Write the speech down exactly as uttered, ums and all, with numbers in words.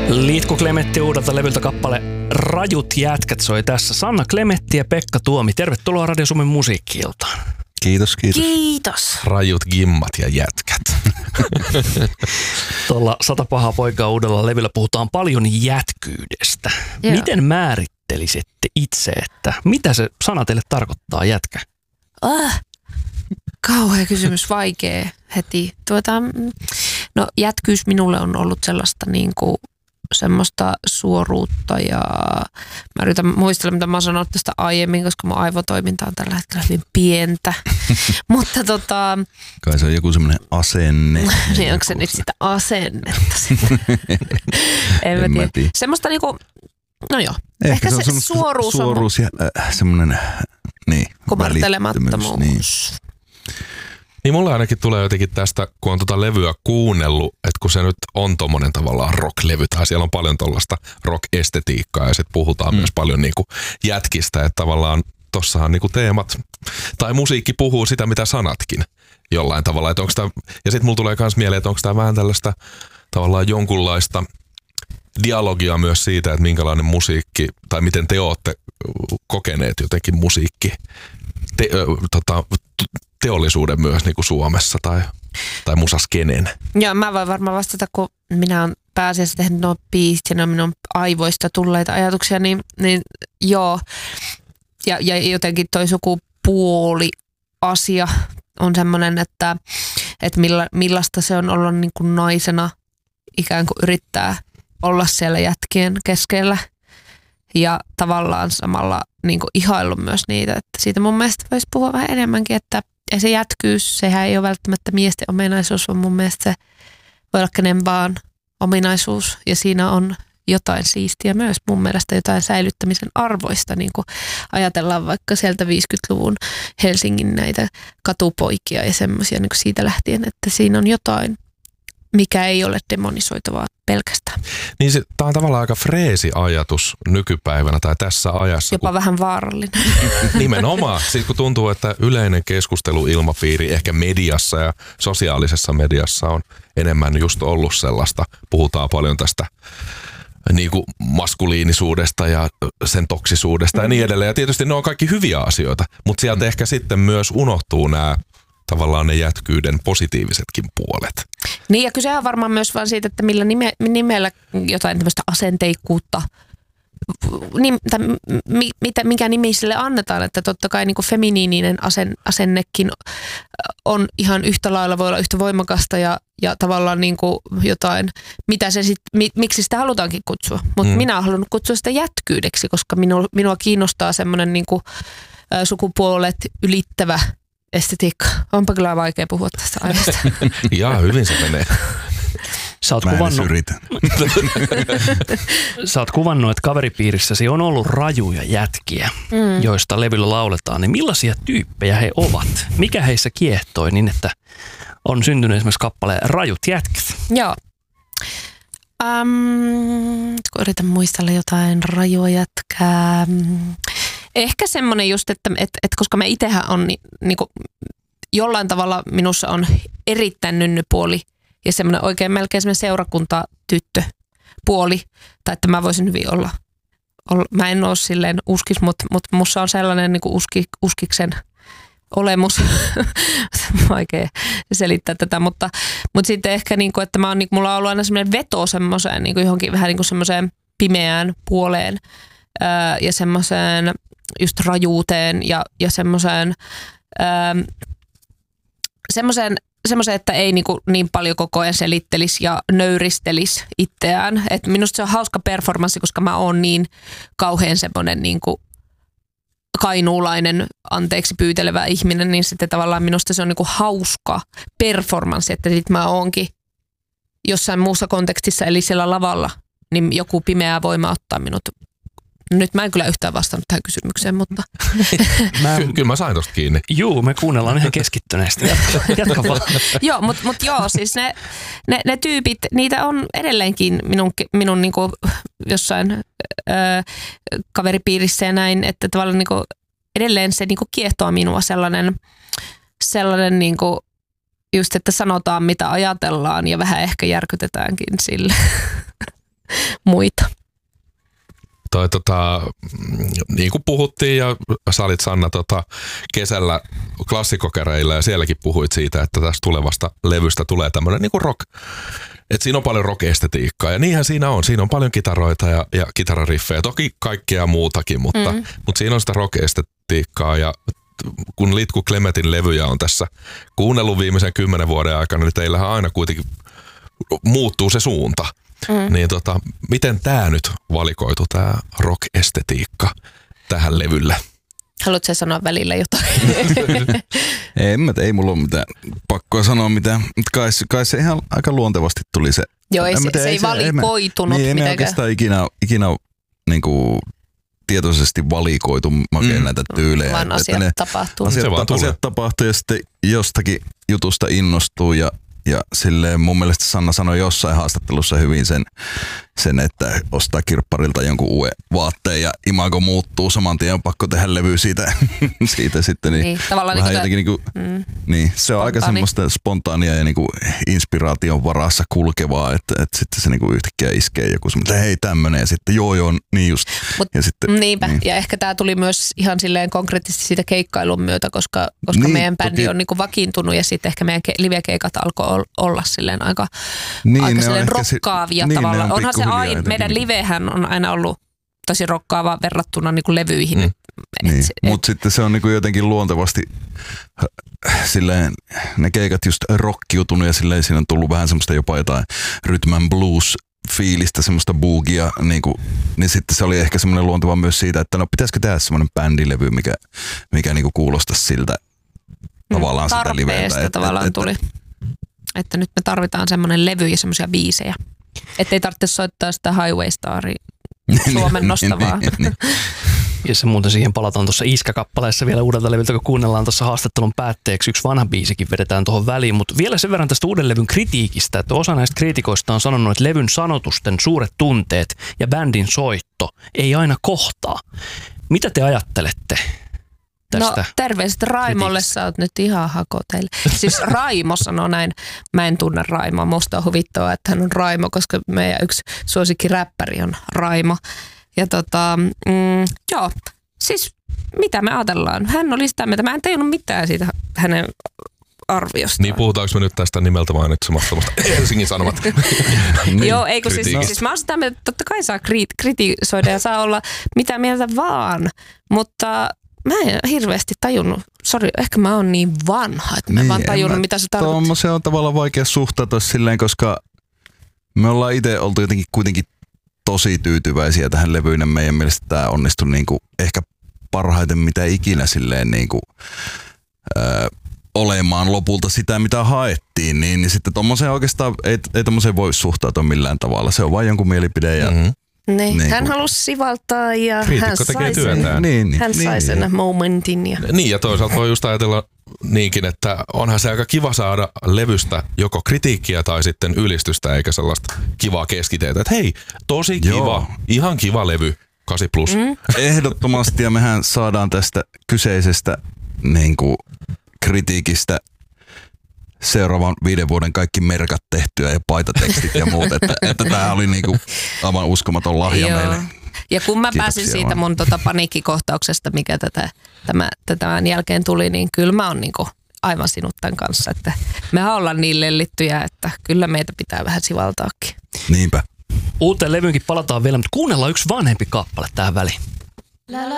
Liitku Klemetti uudelta levyltä kappale Rajut jätkät soi tässä. Sanna Klemetti ja Pekka Tuomi, tervetuloa Radio Suomen musiikki-iltaan. Kiitos, kiitos. Kiitos. Rajut gimmat ja jätkät. Tuolla Sata pahaa poikaa uudella levyllä puhutaan paljon jätkyydestä. Joo. Miten määrittelisitte itse, että mitä se sana teille tarkoittaa, jätkä? Ah, kauhea kysymys, vaikea heti. Tuota, no jätkyys minulle on ollut sellaista niin kuin semmoista suoruutta ja mä yritän muistella, mitä mä oon sanonut tästä aiemmin, koska mun aivotoiminta on tällä hetkellä hyvin pientä. Mutta tota... Kai se on joku semmoinen asenne. Niin onko se nyt sitä asennetta sitten? en, en mä tiedä. Semmoista niinku, no joo. Ehkä, Ehkä se, se suoruus on... Suoruus ja äh, semmoinen, niin, kumartelemattomuus. Niin. Niin mulle ainakin tulee jotenkin tästä, kun on tota levyä kuunnellut, että kun se nyt on tommonen tavallaan rock-levy, tai siellä on paljon tollaista rock-estetiikkaa ja sitten puhutaan mm. myös paljon niinku jätkistä, että tavallaan tossahan niinku teemat tai musiikki puhuu sitä, mitä sanatkin jollain tavalla. Että onks tää, ja sitten mulla tulee myös mieleen, että onko tämä vähän tällaista tavallaan jonkunlaista dialogia myös siitä, että minkälainen musiikki, tai miten te ootte kokeneet jotenkin musiikki, te, tota, teollisuuden myös niin kuin Suomessa tai, tai musaskenen. Joo, mä voin varmaan vastata, kun minä olen pääasiassa tehnyt nuo biisit ja ne on minun aivoista tulleita ajatuksia, niin, niin joo. Ja, ja jotenkin toi sukupuoli asia on semmoinen, että, että milla, millaista se on olla niin kuin naisena, ikään kuin yrittää olla siellä jätkien keskellä ja tavallaan samalla niin kuin ihaillut myös niitä. Että siitä mun mielestä voisi puhua vähän enemmänkin, että ja se jätkyys, sehän ei ole välttämättä miesten ominaisuus, vaan mun mielestä se voi olla kenen vaan ominaisuus. Ja siinä on jotain siistiä myös mun mielestä, jotain säilyttämisen arvoista. Niin kuin ajatellaan vaikka sieltä viisikymmentäluvun Helsingin näitä katupoikia ja semmoisia niin kuin siitä lähtien, että siinä on jotain, mikä ei ole demonisoitavaa pelkästään. Niin se, tää on tavallaan aika freesi ajatus nykypäivänä tai tässä ajassa. Jopa kun... vähän vaarallinen. Nimenomaan. Siis kun tuntuu, että yleinen keskusteluilmapiiri ehkä mediassa ja sosiaalisessa mediassa on enemmän just ollut sellaista. Puhutaan paljon tästä niin kuin maskuliinisuudesta ja sen toksisuudesta mm. ja niin edelleen. Ja tietysti ne on kaikki hyviä asioita, mutta sieltä mm. ehkä sitten myös unohtuu nämä tavallaan ne jätkyyden positiivisetkin puolet. Niin ja kysehän on varmaan myös vaan siitä, että millä nime, nimellä jotain tämmöistä asenteikkuutta, nim, tai mi, mitä, mikä nimi sille annetaan, että totta kai niin kuin feminiininen asen, asennekin on ihan yhtä lailla, voi olla yhtä voimakasta ja, ja tavallaan niin kuin jotain, mitä se sit, mi, miksi sitä halutaankin kutsua. Mutta mm. minä olen halunnut kutsua sitä jätkyydeksi, koska minua, minua kiinnostaa semmoinen niin kuin sukupuolet ylittävä estetiikka. Onpa kyllä vaikea puhua tästä aiheesta. Jaa, hyvin se menee. Sä oot, kuvannut, sä oot kuvannut, että kaveripiirissäsi on ollut rajuja jätkiä, mm. joista levyllä lauletaan. Niin millaisia tyyppejä he ovat? Mikä heissä kiehtoi niin, että on syntynyt esimerkiksi kappale Rajut jätkät? Joo. Um, kun yritän muistella jotain rajua jätkää. Ehkä semmoinen just, että, että, että koska mä itsehän on ni, niinku, jollain tavalla minussa on erittäin nynnypuoli ja semmoinen oikein melkein semmoinen seurakuntatyttöpuoli, tai että mä voisin hyvin olla, olla mä en ole silleen uskis, mutta, mutta musta on sellainen niinku uski, uskiksen olemus, vaikea selittää tätä, mutta, mutta sitten ehkä niinku, että mä oon, niinku, mulla on ollut aina semmoinen veto semmoiseen niinku johonkin vähän niinku semmoiseen pimeään puoleen ää, ja semmoiseen just rajuuteen ja, ja semmoiseen, ähm, semmoiseen, semmoiseen, että ei niinku niin paljon koko ajan selittelisi ja nöyristelisi itseään. Et minusta se on hauska performanssi, koska mä oon niin kauhean semmoinen niinku kainuulainen, anteeksi pyytelevä ihminen, niin sitten tavallaan minusta se on niinku hauska performanssi, että sit mä oonkin jossain muussa kontekstissa, eli siellä lavalla, niin joku pimeä voima ottaa minut. Nyt mä en kyllä yhtään vastannut tähän kysymykseen, mutta... mä, Ky- kyllä mä sain tosta kiinni. Juu, me kuunnellaan ihan keskittyneesti. Jatka, jatka vaan. Joo, mutta mut joo, siis ne, ne, ne tyypit, niitä on edelleenkin minun, minun niinku jossain ö, kaveripiirissä ja näin, että tavallaan niinku edelleen se niinku kiehtoo minua sellainen, sellainen niinku just, että sanotaan mitä ajatellaan ja vähän ehkä järkytetäänkin sille. muita. Toi, tota, niin kuin puhuttiin ja sä olit Sanna tota, kesällä klassikokereilla ja sielläkin puhuit siitä, että tästä tulevasta levystä tulee tämmöinen niin kuin rock. Että siinä on paljon rock-estetiikkaa ja niinhän siinä on. Siinä on paljon kitaroita ja, ja kitarariffejä, toki kaikkea muutakin, mutta, mm. mutta siinä on sitä rock-estetiikkaa ja kun Litku Klemetin levyjä on tässä kuunnellut viimeisen kymmenen vuoden aikana, niin teillähän aina kuitenkin muuttuu se suunta. Mm. Niin tota, miten tää nyt valikoitu, tää rock-estetiikka tähän levylle? Haluatko sä sanoa välillä jotain? ei, ei mulla ole mitään pakkoa sanoa mitään, mutta kai, kai se ihan aika luontevasti tuli se. Joo, ei, se, tiedä, se ei valikoitunut niin, mitenkään. Ei oikeastaan ikinä, ikinä niin kuin tietoisesti valikoitu makeen mm. näitä tyylejä. Vaan asiat ne tapahtuu. Asiat, ta- asiat tapahtuu ja sitten jostakin jutusta innostuu ja Ja silleen mun mielestä Sanna sanoi jossain haastattelussa hyvin sen, sen että ostaa kirpparilta jonkun uuden vaatteen ja imago muuttuu saman tien, on pakko tehdä levy siitä, siitä sitten. Niin, niin tavallaan vähän niin jotenkin niinku, mm, niin, se on aika semmoista spontaania ja niinku inspiraation varassa kulkevaa, että, että sitten se niinku yhtäkkiä iskee joku semmoinen, että hei tämmönen ja sitten joo joo, niin just. Mut, ja sitten, niinpä, niin. Ja ehkä tää tuli myös ihan silleen konkreettisesti siitä keikkailun myötä, koska, koska niin, meidän bändi toki on niinku vakiintunut ja sitten ehkä meidän ke- live-keikat alkoi olla silleen aika, niin, aika silleen rokkaavia si- tavallaan. Niin, on onhan se aina, meidän livehän on aina ollut tosi rokkaava verrattuna niinku levyihin. Mm. Niin. Se, mutta sitten se on niinku jotenkin luontevasti silleen, ne keikat just rockiutunut ja silleen siinä on tullut vähän semmoista jopa jotain rhythm and blues fiilistä, semmoista boogia, niinku, niin sitten se oli ehkä semmoinen luonteva myös siitä, että no pitäisikö tehdä semmoinen bändilevy, mikä, mikä niinku kuulostaisi siltä tavallaan sitä liveiltä. Tarpeesta tavallaan et, tuli. Että nyt me tarvitaan semmoinen levy ja semmoisia biisejä. Että ei tarvitse soittaa sitä Highway Staria Suomen nostavaa. Ja se muuten siihen palataan tuossa Iskä-kappaleessa vielä uudelta levyltä, kun kuunnellaan tuossa haastattelun päätteeksi. Yksi vanha biisikin vedetään tuohon väliin, mutta vielä sen verran tästä uuden levyn kritiikistä, että osa näistä kriitikoista on sanonut, että levyn sanotusten suuret tunteet ja bändin soitto ei aina kohtaa. Mitä te ajattelette tästä? No terveiset Raimolle, sä oot nyt ihan hakoteille. Siis Raimo sanoo näin, mä en tunne Raimoa, musta on huvittavaa, että hän on Raimo, koska meidän yksi suosikkiräppäri on Raimo. Ja tota, mm, joo, siis mitä me ajatellaan? Hän oli sitä mieltä, mä en tajunnut mitään siitä hänen arviostaan. Niin puhutaanko me nyt tästä nimeltä mainitsemattomasta Helsingin Sanomat? niin. Joo, ei kun siis, siis mä oon sitä mieltä, että totta kai saa kritisoida ja saa olla mitä mieltä vaan, mutta mä en hirveästi tajunnut, sori, ehkä mä oon niin vanha, että mä niin, vaan tajunnut mä, mitä se tarkoittaa. Se on tavallaan vaikea suhtautua silleen, koska me ollaan itse oltu jotenkin kuitenkin tosi tyytyväisiä tähän levyyn. Meidän mielestä tämä onnistui niinku ehkä parhaiten mitä ikinä silleen niinku, ö, olemaan lopulta sitä, mitä haettiin. Niin, niin sitten tommoseen oikeastaan ei, ei tommoseen voi suhtautua millään tavalla. Se on vain jonkun mielipide ja mm-hmm. Niin, niin hän halusi sivaltaa ja kriitikko hän sai sen, niin, niin, hän niin, sai sen niin. momentin. Ja. Niin ja toisaalta voi just ajatella niinkin, että onhan se aika kiva saada levystä joko kritiikkiä tai sitten ylistystä eikä sellaista kivaa keskiteetä. Että hei, tosi kiva, Joo. ihan kiva levy, kahdeksan plus. Mm. Ehdottomasti ja mehän saadaan tästä kyseisestä niin kuin, kritiikistä seuraavan viiden vuoden kaikki merkat tehtyä ja paitatekstit ja muut, että, että tämä oli niinku aivan uskomaton lahja Joo. meille. Ja kun mä Kiitoksia pääsin siitä vaan. mun tota paniikkikohtauksesta, mikä tätä, tämä, tämän jälkeen tuli, niin kyllä mä oon niinku aivan sinut tämän kanssa, että mehän ollaan niin lellittyjä, että kyllä meitä pitää vähän sivaltaakin. Niinpä. Uuteen levyynkin palataan vielä, mutta kuunnellaan yksi vanhempi kappale tähän väliin. La la